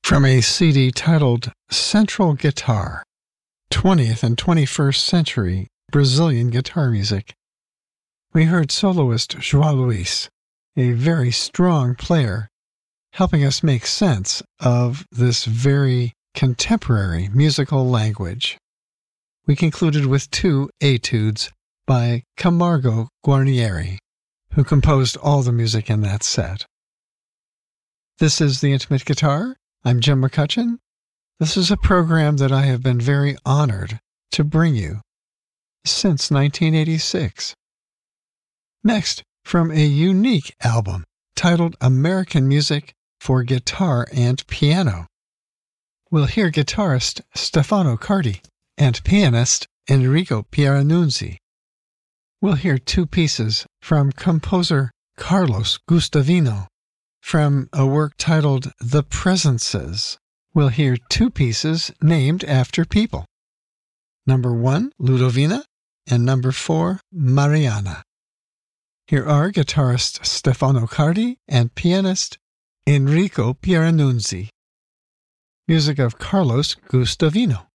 From a CD titled Central Guitar, 20th and 21st Century Brazilian Guitar Music, we heard soloist João Luis, a very strong player, helping us make sense of this very contemporary musical language. We concluded with two etudes by Camargo Guarnieri, who composed all the music in that set. This is The Intimate Guitar. I'm Jim McCutcheon. This is a program that I have been very honored to bring you since 1986. Next, from a unique album titled American Music for Guitar and Piano, we'll hear guitarist Stefano Cardi and pianist Enrico Pieranunzi. We'll hear two pieces from composer Carlos Gustavino. From a work titled The Presences, we'll hear two pieces named after people. Number 1, Ludovina, and number 4, Mariana. Here are guitarist Stefano Cardi and pianist Enrico Pieranunzi. Music of Carlos Gustavino.